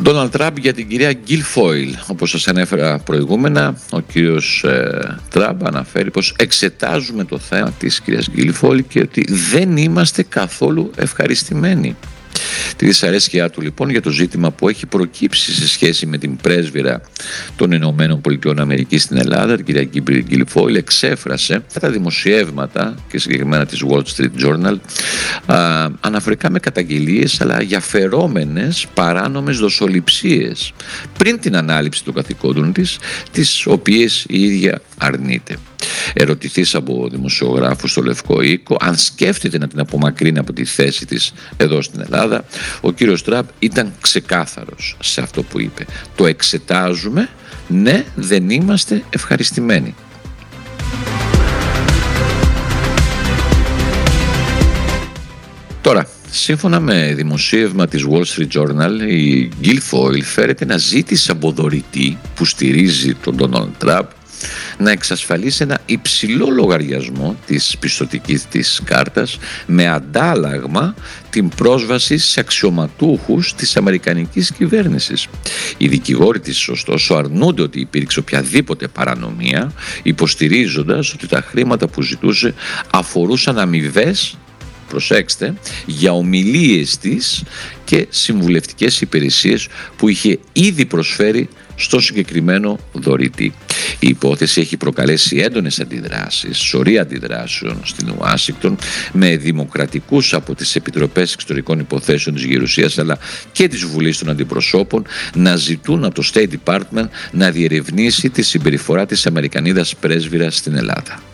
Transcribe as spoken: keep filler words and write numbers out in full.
Ντόναλντ Τραμπ για την κυρία Γκίλφοιλ. Όπως σας ανέφερα προηγούμενα, ο κύριος ε, Τραμπ αναφέρει πως εξετάζουμε το θέμα της κυρίας Γκίλφοιλ και ότι δεν είμαστε καθόλου ευχαριστημένοι. Τη δυσαρέσκειά του λοιπόν για το ζήτημα που έχει προκύψει σε σχέση με την πρέσβυρα των Ηνωμένων Πολιτειών Αμερικής στην Ελλάδα, την κυρία Γκίλφοιλ, εξέφρασε τα δημοσιεύματα και συγκεκριμένα της Wall Street Journal α, αναφορικά με καταγγελίες αλλά για φερόμενες παράνομες δοσοληψίες πριν την ανάληψη των καθηκόντων της, τις οποίες η ίδια αρνείται. Ερωτηθείς από δημοσιογράφους στο Λευκό Οίκο αν σκέφτεται να την απομακρύνει από τη θέση της εδώ στην Ελλάδα, ο κύριος Τραμπ ήταν ξεκάθαρος σε αυτό που είπε. Το εξετάζουμε, ναι, δεν είμαστε ευχαριστημένοι. Τώρα, σύμφωνα με δημοσίευμα της Wall Street Journal, η Γκίλφοιλ φέρεται να ζήτησε από δωρητή που στηρίζει τον Ντόναλντ Τραμπ να εξασφαλίσει ένα υψηλό λογαριασμό της πιστωτικής της κάρτας με αντάλλαγμα την πρόσβαση σε αξιωματούχους της αμερικανικής κυβέρνησης. Οι δικηγόροι της ωστόσο αρνούνται ότι υπήρξε οποιαδήποτε παρανομία, υποστηρίζοντας ότι τα χρήματα που ζητούσε αφορούσαν αμοιβές, προσέξτε, για ομιλίες της και συμβουλευτικές υπηρεσίες που είχε ήδη προσφέρει στο συγκεκριμένο δωρητή. Η υπόθεση έχει προκαλέσει έντονες αντιδράσεις, σωρία αντιδράσεων στην Ουάσιγκτον, με δημοκρατικούς από τις Επιτροπές Εξωτερικών Υποθέσεων της Γερουσίας αλλά και της Βουλής των Αντιπροσώπων να ζητούν από το State Department να διερευνήσει τη συμπεριφορά της Αμερικανίδας πρέσβυρας στην Ελλάδα.